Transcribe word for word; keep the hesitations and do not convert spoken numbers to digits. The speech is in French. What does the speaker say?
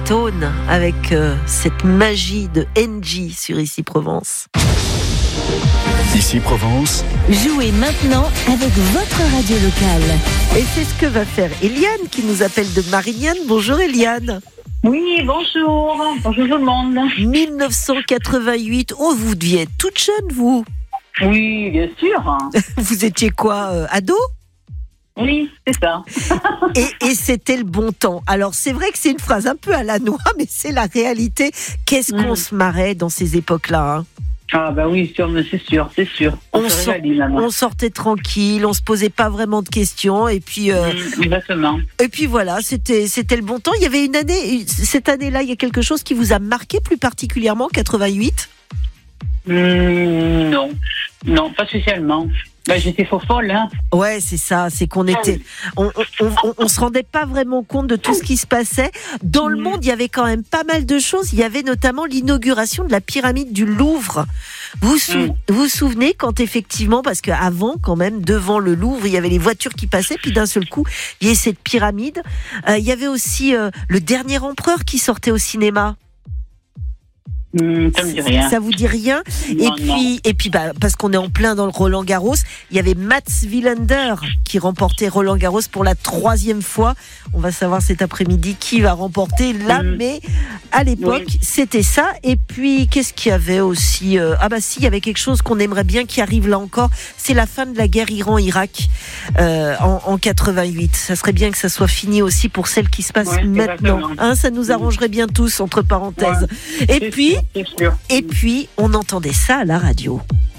Stone avec euh, cette magie de N G sur Ici Provence. Ici Provence. Jouez maintenant avec votre radio locale. Et c'est ce que va faire Eliane qui nous appelle de Marignane. Bonjour Eliane. Oui, bonjour. Bonjour tout le monde. dix-neuf cent quatre-vingt-huit. Oh, vous deviez être toute jeune, vous. Oui, bien sûr. Vous étiez quoi, euh, ado ? Oui, c'est ça. et, et c'était le bon temps. Alors, c'est vrai que c'est une phrase un peu à la noix, mais c'est la réalité. Qu'est-ce qu'on mmh. se marrait dans ces époques-là, hein ? Ah bah oui, sûr, mais c'est sûr, c'est sûr. On, on, sort, on sortait tranquille, on se posait pas vraiment de questions, et puis euh, mmh, exactement. Et puis voilà, c'était c'était le bon temps. Il y avait une année, cette année-là, il y a quelque chose qui vous a marqué plus particulièrement, quatre-vingt-huit ? mmh, Non, non, pas spécialement. Bah, j'étais faux folle, hein. Ouais, c'est ça, c'est qu'on était, on, on, on, on se rendait pas vraiment compte de tout ce qui se passait. Dans le monde, il y avait quand même pas mal de choses. Il y avait notamment l'inauguration de la pyramide du Louvre. Vous sou- mm. vous, vous souvenez quand effectivement, parce qu'avant, quand même, devant le Louvre, il y avait les voitures qui passaient, puis d'un seul coup, il y avait cette pyramide. Euh, il y avait aussi euh, le dernier empereur qui sortait au cinéma. Mmh, ça me dit rien. Ça vous dit rien ? Non, et puis, non. et puis, bah, parce qu'on est en plein dans le Roland Garros, il y avait Mats Wilander qui remportait Roland Garros pour la troisième fois. On va savoir cet après-midi qui va remporter là, mmh. mais à l'époque, oui. c'était ça. Et puis, qu'est-ce qu'il y avait aussi ? euh, Ah bah si, il y avait quelque chose qu'on aimerait bien qui arrive là encore. C'est la fin de la guerre Iran-Irak euh, en, en quatre-vingt-huit. Ça serait bien que ça soit fini aussi pour celle qui se passe ouais, maintenant. Hein, ça nous arrangerait bien tous, entre parenthèses. Ouais. Et puis. Et puis, on entendait ça à la radio.